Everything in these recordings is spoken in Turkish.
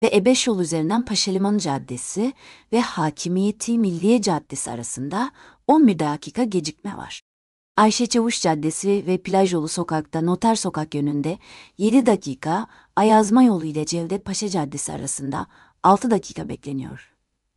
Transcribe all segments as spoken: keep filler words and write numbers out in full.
ve E beş yol üzerinden Paşalimanı Caddesi ve Hakimiyeti Milliye Caddesi arasında on bir dakika gecikme var. Ayşe Çavuş Caddesi ve Plaj Yolu Sokak'ta Noter Sokak yönünde yedi dakika, Ayazma Yolu ile Cevdet Paşa Caddesi arasında altı dakika bekleniyor.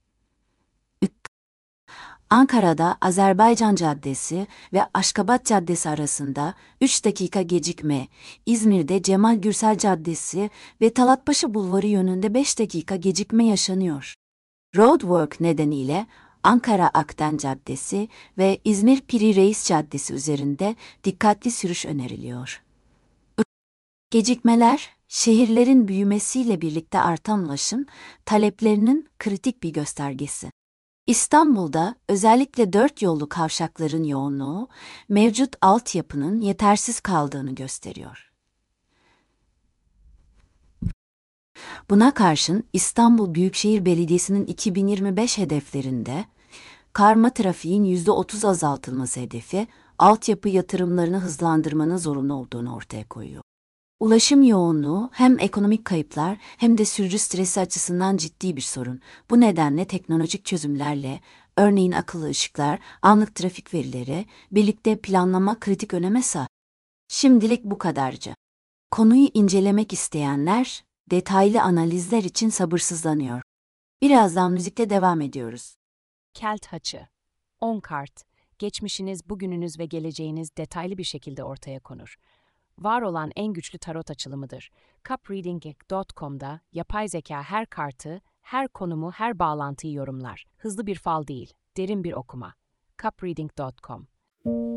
Ankara'da Azerbaycan Caddesi ve Aşkabat Caddesi arasında üç dakika gecikme, İzmir'de Cemal Gürsel Caddesi ve Talatpaşa Bulvarı yönünde beş dakika gecikme yaşanıyor. Roadwork nedeniyle Ankara Akden Caddesi ve İzmir Piri Reis Caddesi üzerinde dikkatli sürüş öneriliyor. Gecikmeler, şehirlerin büyümesiyle birlikte artan ulaşım taleplerinin kritik bir göstergesi. İstanbul'da özellikle dört yollu kavşakların yoğunluğu, mevcut altyapının yetersiz kaldığını gösteriyor. Buna karşın İstanbul Büyükşehir Belediyesi'nin iki bin yirmi beş hedeflerinde, karma trafiğin yüzde otuz azaltılması hedefi, altyapı yatırımlarını hızlandırmanın zorunlu olduğunu ortaya koyuyor. Ulaşım yoğunluğu hem ekonomik kayıplar hem de sürücü stresi açısından ciddi bir sorun. Bu nedenle teknolojik çözümlerle, örneğin akıllı ışıklar, anlık trafik verileri, birlikte planlama kritik öneme sahip. Şimdilik bu kadarcı. Konuyu incelemek isteyenler, detaylı analizler için sabırsızlanıyor. Birazdan müzikle devam ediyoruz. Kelt Haçı. on kart. Geçmişiniz, bugününüz ve geleceğiniz detaylı bir şekilde ortaya konur. Var olan en güçlü tarot açılımıdır. cup reading nokta com'da yapay zeka her kartı, her konumu, her bağlantıyı yorumlar. Hızlı bir fal değil, derin bir okuma. cup reading nokta com